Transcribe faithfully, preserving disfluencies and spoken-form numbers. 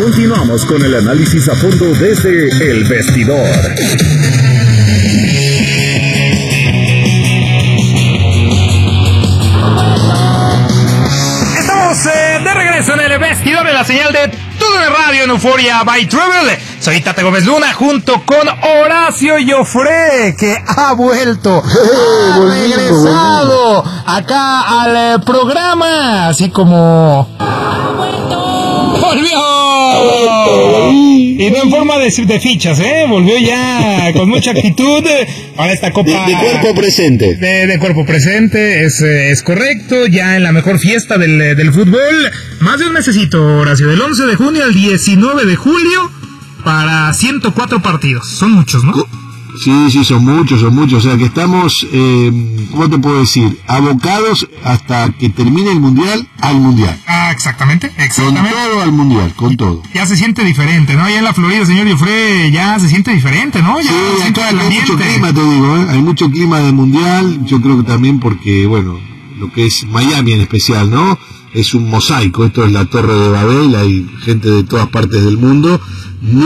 Continuamos con el análisis a fondo desde El Vestidor. Estamos eh, de regreso en El Vestidor, en la señal de Todo de Radio en Euphoria by Travel. Soy Tate Gómez Luna junto con Horacio Joffre, que ha vuelto, ha regresado acá al eh, programa, así como... ¡Volvió! Y no en forma de, de fichas, ¿eh? Volvió ya con mucha actitud. Ahora esta copa... De, de cuerpo presente. De, de cuerpo presente, es, es correcto. Ya en la mejor fiesta del, del fútbol. Más de un mesecito, Horacio. Del once de junio al diecinueve de julio para ciento cuatro partidos. Son muchos, ¿no? Sí, sí, son muchos, son muchos. O sea que estamos, eh, ¿cómo te puedo decir? Abocados hasta que termine el Mundial al Mundial. Ah, exactamente, exactamente. Con todo al Mundial, con todo. Ya se siente diferente, ¿no? Ya en la Florida, señor Joffre, ya se siente diferente, ¿no? Ya sí, acá hay ambiente. mucho clima, te digo, ¿eh? Hay mucho clima de Mundial. Yo creo que también porque, bueno, lo que es Miami en especial, ¿no? Es un mosaico. Esto es la Torre de Babel, hay gente de todas partes del mundo.